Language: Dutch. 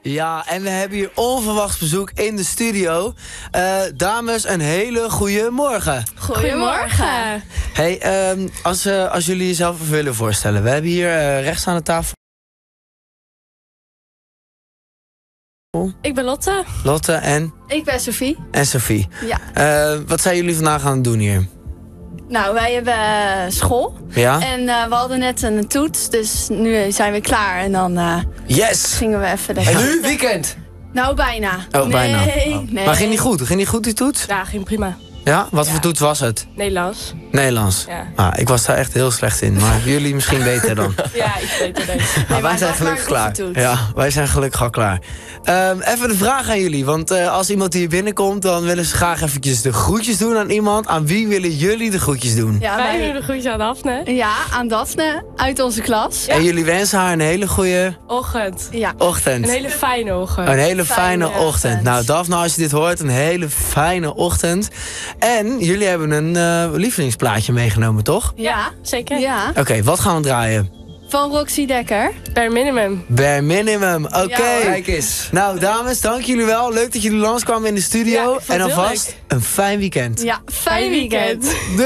Ja, en we hebben hier onverwachts bezoek in de studio. Dames, een hele goede morgen. Goedemorgen. Hey, als jullie jezelf even willen voorstellen. We hebben hier rechts aan de tafel... Ik ben Lotte. Lotte en... Ik ben Sophie. En Sophie. Ja. Wat zijn jullie vandaag aan het doen hier? Nou, wij hebben school. Ja? En we hadden net een toets, dus nu zijn we klaar. En dan Yes! gingen we even... En nu weekend? Nou, bijna. Oh, bijna. Nee. Maar ging niet goed? Ging niet goed die toets? Ja, ging prima. Ja? Wat voor toets was het? Nederlands. Nederlands. Ja. Ah, ik was daar echt heel slecht in, maar jullie misschien beter dan. Ja, iets beter deze. Maar wij het zijn was gelukkig maar klaar. een oefentoets. Ja, wij zijn gelukkig al klaar. Even de vraag aan jullie, want als iemand hier binnenkomt, dan willen ze graag eventjes de groetjes doen aan iemand. Aan wie willen jullie de groetjes doen? Ja, Wij doen de groetjes aan Daphne. Ja, aan Daphne uit onze klas. En jullie wensen haar een hele goede Ochtend. Ja. ochtend. Een hele fijne ochtend. Een hele fijne Fijne ochtend. ochtend. Nou, Daphne, als je dit hoort, een hele fijne ochtend. En jullie hebben een lievelingsplaatje meegenomen, toch? Ja. Zeker. Ja. Oké, wat gaan we draaien? Van Roxy Dekker. Per minimum. Bare Minimum, oké. Ja, hoor. Kijk eens. Nou, dames, dank jullie wel. Leuk dat jullie langskwamen in de studio. Ja, ik vond het en heel alvast een fijn weekend. Ja, fijn weekend.